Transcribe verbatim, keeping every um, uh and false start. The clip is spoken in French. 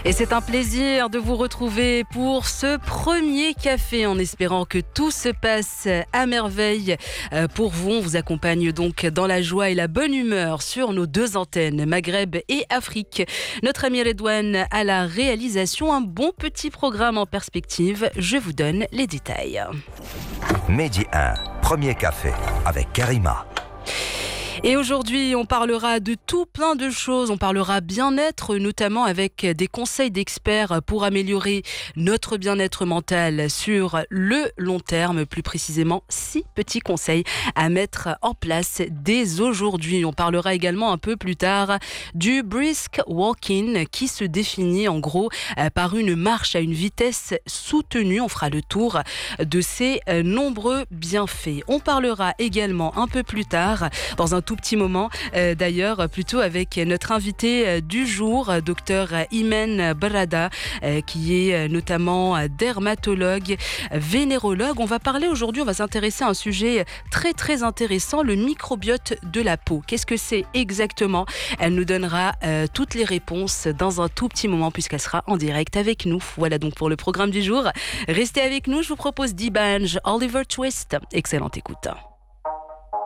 Et c'est un plaisir de vous retrouver pour ce premier café en espérant que tout se passe à merveille pour vous. On vous accompagne donc dans la joie et la bonne humeur sur nos deux antennes, Maghreb et Afrique. Notre ami Redouane à la réalisation, un bon petit programme en perspective. Je vous donne les détails. Midi un, premier café avec Karima. Et aujourd'hui, on parlera de tout plein de choses. On parlera bien-être, notamment avec des conseils d'experts pour améliorer notre bien-être mental sur le long terme. Plus précisément, six petits conseils à mettre en place dès aujourd'hui. On parlera également un peu plus tard du brisk walking qui se définit en gros par une marche à une vitesse soutenue. On fera le tour de ses nombreux bienfaits. On parlera également un peu plus tard, dans un tout petit moment euh, d'ailleurs, plutôt avec notre invité euh, du jour, docteur Imen Brada, euh, qui est euh, notamment dermatologue, vénérologue. On va parler aujourd'hui, on va s'intéresser à un sujet très très intéressant, le microbiote de la peau. Qu'est-ce que c'est exactement? Elle nous donnera euh, toutes les réponses dans un tout petit moment puisqu'elle sera en direct avec nous. Voilà donc pour le programme du jour. Restez avec nous, je vous propose D'banj, Oliver Twist. Excellente écoute.